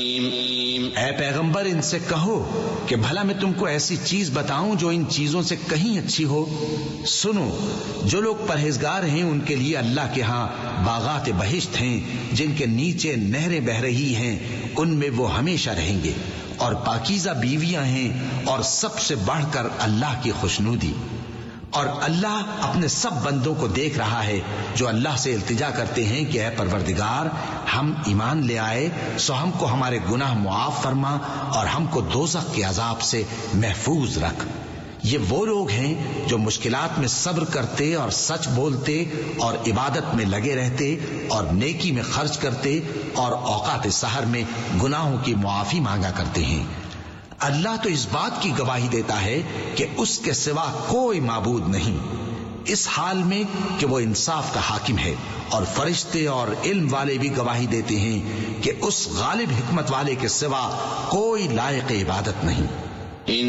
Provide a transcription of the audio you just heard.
اے پیغمبر ان سے کہو کہ بھلا میں تم کو ایسی چیز بتاؤں جو ان چیزوں سے کہیں اچھی ہو؟ سنو، جو لوگ پرہیزگار ہیں ان کے لیے اللہ کے ہاں باغات بہشت ہیں جن کے نیچے نہریں بہ رہی ہیں، ان میں وہ ہمیشہ رہیں گے، اور پاکیزہ بیویاں ہیں، اور سب سے بڑھ کر اللہ کی خوشنودی۔ اور اللہ اپنے سب بندوں کو دیکھ رہا ہے جو اللہ سے التجا کرتے ہیں کہ اے پروردگار، ہم ایمان لے آئے سو ہم کو ہمارے گناہ معاف فرما اور ہم کو دوزخ کے عذاب سے محفوظ رکھ۔ یہ وہ لوگ ہیں جو مشکلات میں صبر کرتے اور سچ بولتے اور عبادت میں لگے رہتے اور نیکی میں خرچ کرتے اور اوقات سحر میں گناہوں کی معافی مانگا کرتے ہیں۔ اللہ تو اس بات کی گواہی دیتا ہے کہ اس کے سوا کوئی معبود نہیں، اس حال میں کہ وہ انصاف کا حاکم ہے، اور فرشتے اور علم والے بھی گواہی دیتے ہیں کہ اس غالب حکمت والے کے سوا کوئی لائق عبادت نہیں۔